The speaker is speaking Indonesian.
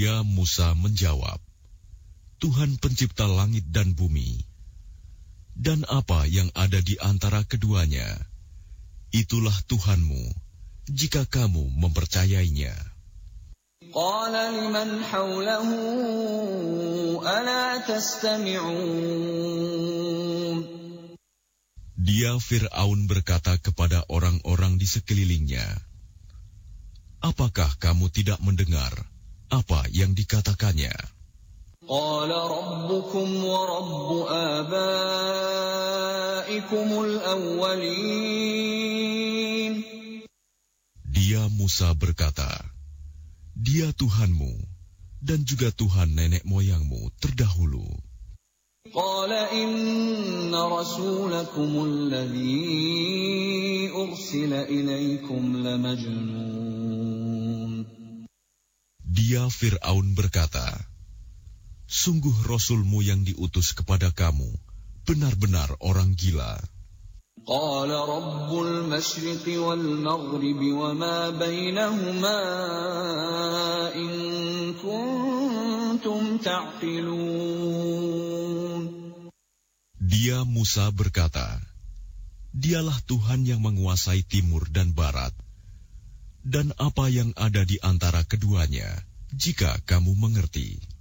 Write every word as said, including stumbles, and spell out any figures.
Dia Musa menjawab, Tuhan pencipta langit dan bumi, dan apa yang ada di antara keduanya, itulah Tuhanmu, jika kamu mempercayainya. Qala liman hawlahu ala tastami'un. Dia Fir'aun berkata kepada orang-orang di sekelilingnya, apakah kamu tidak mendengar apa yang dikatakannya? Qala rabbukum wa rabbu abaikumul awwalin. Dia Musa berkata, Dia Tuhanmu dan juga Tuhan nenek moyangmu terdahulu. Qala inna rasulakumul ladzi ursila ilaikum lamajnun. Dia Fir'aun berkata, sungguh Rasulmu yang diutus kepada kamu benar-benar orang gila. Qala rabbul masyriqi wal maghribi wa ma bainahuma in kuntum ta'qilun. Dia Musa berkata, Dialah Tuhan yang menguasai timur dan barat, dan apa yang ada di antara keduanya, jika kamu mengerti.